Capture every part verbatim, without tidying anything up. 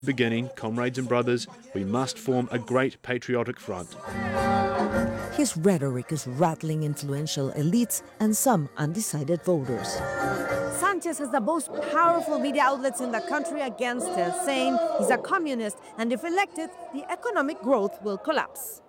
Beginning, comrades and brothers, we must form a great patriotic front. His rhetoric is rattling influential elites and some undecided voters. Sanchez has the most powerful media outlets in the country against him, saying he's a communist, and if elected, the economic growth will collapse.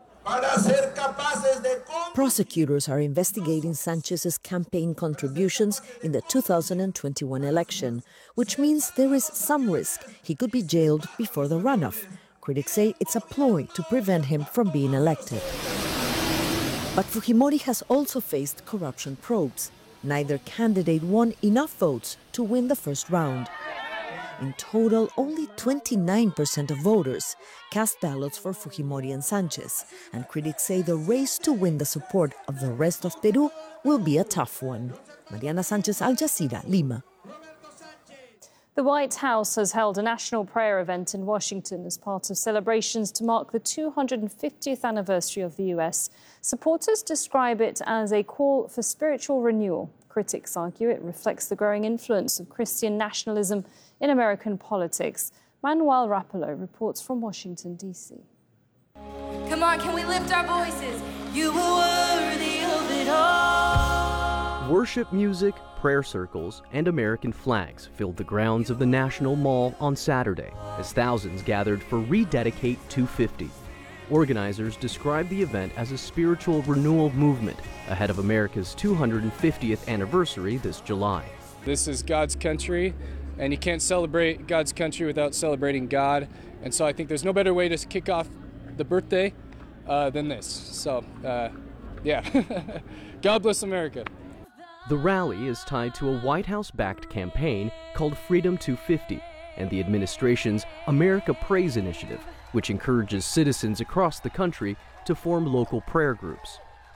Prosecutors are investigating Sanchez's campaign contributions in the two thousand twenty-one election, which means there is some risk he could be jailed before the runoff. Critics say it's a ploy to prevent him from being elected. But Fujimori has also faced corruption probes. Neither candidate won enough votes to win the first round. In total, only twenty-nine percent of voters cast ballots for Fujimori and Sanchez, and critics say the race to win the support of the rest of Peru will be a tough one. Mariana Sanchez, Al Jazeera, Lima. The White House has held a national prayer event in Washington as part of celebrations to mark the two hundred fiftieth anniversary of the U S. Supporters describe it as a call for spiritual renewal. Critics argue it reflects the growing influence of Christian nationalism in American politics. Manuel Rapallo reports from Washington, D C. Come on, can we lift our voices? You were worthy of it all. Worship music, prayer circles, and American flags filled the grounds of the National Mall on Saturday as thousands gathered for Rededicate two fifty. Organizers described the event as a spiritual renewal movement ahead of America's two hundred fiftieth anniversary this July. This is God's country, and you can't celebrate God's country without celebrating God. And so I think there's no better way to kick off the birthday uh, than this. So, uh, yeah, God bless America. The rally is tied to a White House-backed campaign called Freedom two fifty and the administration's America Prays initiative, which encourages citizens across the country to form local prayer groups.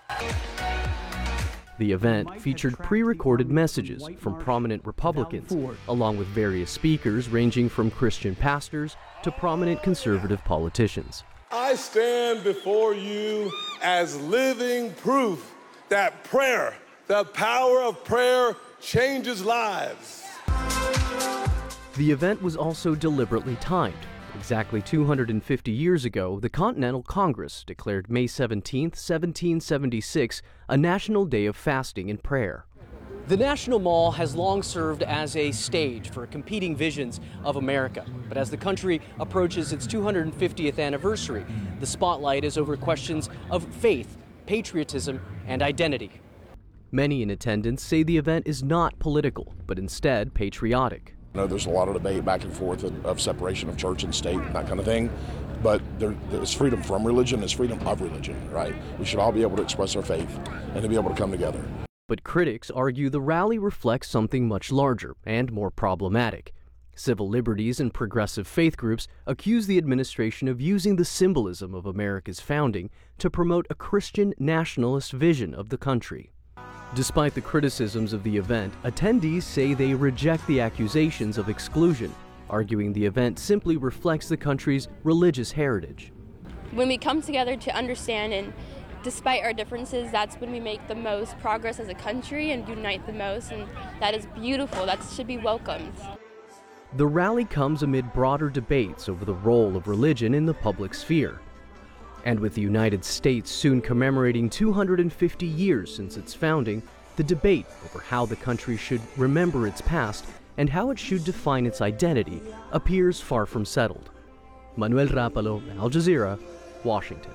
The event featured pre-recorded messages from prominent Republicans, along with various speakers ranging from Christian pastors to prominent conservative politicians. I stand before you as living proof that prayer, the power of prayer, changes lives. The event was also deliberately timed. Exactly two hundred fifty years ago, the Continental Congress declared May seventeenth, seventeen seventy-six, a national day of fasting and prayer. The National Mall has long served as a stage for competing visions of America. But as the country approaches its two hundred fiftieth anniversary, the spotlight is over questions of faith, patriotism, and identity. Many in attendance say the event is not political, but instead patriotic. I know there's a lot of debate back and forth of, of separation of church and state and that kind of thing, but there, there's freedom from religion, there's freedom of religion, right? We should all be able to express our faith and to be able to come together. But critics argue the rally reflects something much larger and more problematic. Civil liberties and progressive faith groups accuse the administration of using the symbolism of America's founding to promote a Christian nationalist vision of the country. Despite the criticisms of the event, attendees say they reject the accusations of exclusion, arguing the event simply reflects the country's religious heritage. When we come together to understand, and despite our differences, that's when we make the most progress as a country and unite the most, and that is beautiful. That should be welcomed. The rally comes amid broader debates over the role of religion in the public sphere. And with the United States soon commemorating two hundred fifty years since its founding, the debate over how the country should remember its past and how it should define its identity appears far from settled. Manuel Rapallo, Al Jazeera, Washington.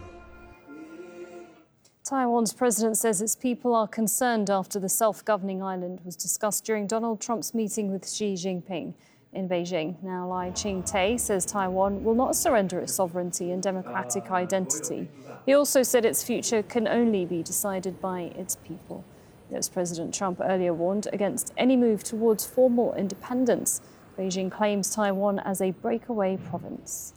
Taiwan's president says its people are concerned after the self-governing island was discussed during Donald Trump's meeting with Xi Jinping in Beijing. Now, Lai Ching-te says Taiwan will not surrender its sovereignty and democratic identity. He also said its future can only be decided by its people. U S President Trump earlier warned against any move towards formal independence. Beijing claims Taiwan as a breakaway province.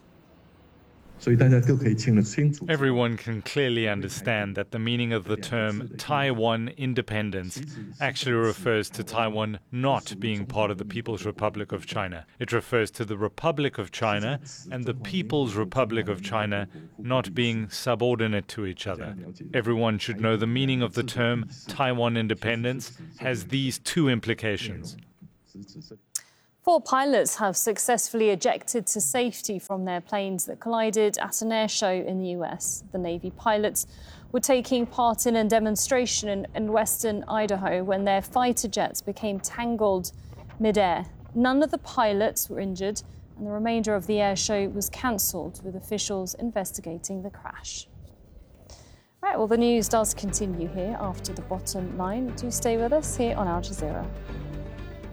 Everyone can clearly understand that the meaning of the term Taiwan independence actually refers to Taiwan not being part of the People's Republic of China. It refers to the Republic of China and the People's Republic of China not being subordinate to each other. Everyone should know the meaning of the term Taiwan independence has these two implications. Four pilots have successfully ejected to safety from their planes that collided at an air show in the U S. The Navy pilots were taking part in a demonstration in, in western Idaho when their fighter jets became tangled mid-air. None of the pilots were injured, and the remainder of the air show was cancelled, with officials investigating the crash. Right, well, the news does continue here after the bottom line. Do stay with us here on Al Jazeera.